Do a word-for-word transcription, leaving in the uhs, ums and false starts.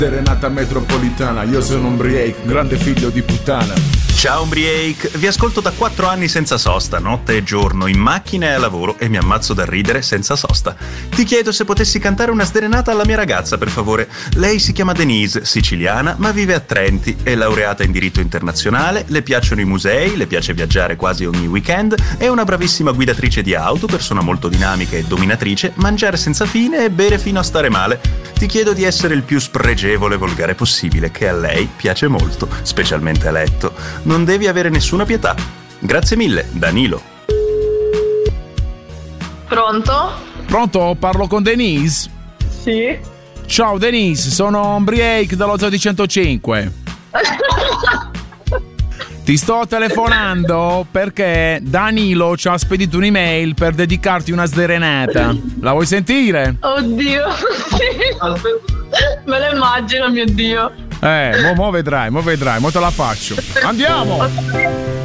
Serenata metropolitana, io sono Ombriake, grande figlio di puttana. Ciao Ombriake, vi ascolto da quattro anni senza sosta, notte e giorno, in macchina e a lavoro, e mi ammazzo da ridere senza sosta. Ti chiedo se potessi cantare una sdrenata alla mia ragazza, per favore. Lei si chiama Denise, siciliana, ma vive a Trenti, è laureata in diritto internazionale, le piacciono i musei, le piace viaggiare quasi ogni weekend, è una bravissima guidatrice di auto, persona molto dinamica e dominatrice, mangiare senza fine e bere fino a stare male. Ti chiedo di essere il più spregevole e volgare possibile, che a lei piace molto, specialmente a letto. Non devi avere nessuna pietà. Grazie mille, Danilo. Pronto? Pronto? Parlo con Denise? Sì. Ciao Denise, sono Ombriake dello Zoo di centocinque. Ti sto telefonando perché Danilo ci ha spedito un'email per dedicarti una sderenata. La vuoi sentire? Oddio, sì. Me lo immagino, mio Dio. Eh, mo, mo vedrai, mo vedrai, mo te la faccio. Andiamo!